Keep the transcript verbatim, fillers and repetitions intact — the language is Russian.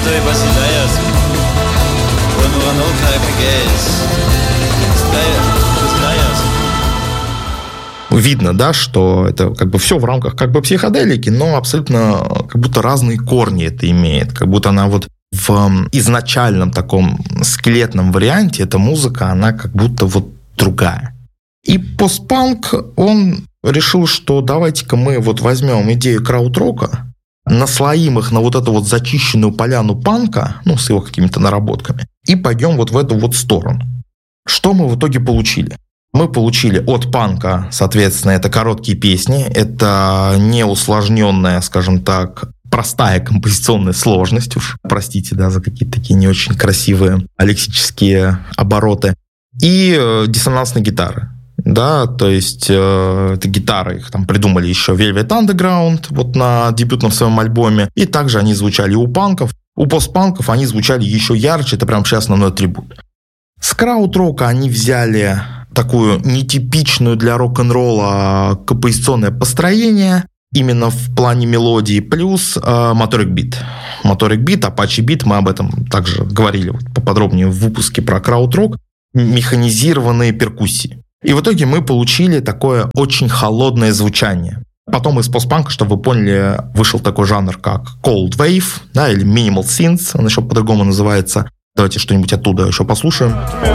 Видно, да, что это как бы все в рамках как бы психоделики, но абсолютно как будто разные корни это имеет, как будто она вот в изначальном таком скелетном варианте эта музыка, она как будто вот другая. И постпанк, он решил, что давайте-ка мы вот возьмем идею краудрока, наслоим их на вот эту вот зачищенную поляну панка, ну, с его какими-то наработками, и пойдем вот в эту вот сторону. Что мы в итоге получили? Мы получили от панка, соответственно, это короткие песни, это неусложненная, скажем так, простая композиционная сложность, уж простите, да, за какие-то такие не очень красивые лексические обороты, и э, диссонансные гитары. Да, то есть э, это гитары, их там придумали еще Velvet Underground вот на дебютном своем альбоме, и также они звучали у панков, у постпанков они звучали еще ярче, это прям вообще основной атрибут. С краудрока они взяли такую нетипичную для рок-н-ролла композиционное построение, именно в плане мелодии, плюс э, моторик бит. Моторик бит, Apache бит, мы об этом также говорили вот поподробнее в выпуске про крауд-рок, механизированные перкуссии. И в итоге мы получили такое очень холодное звучание. Потом из постпанка, чтобы вы поняли, вышел такой жанр, как Cold Wave, да, или Minimal Synth, он еще по-другому называется. Давайте что-нибудь оттуда еще послушаем.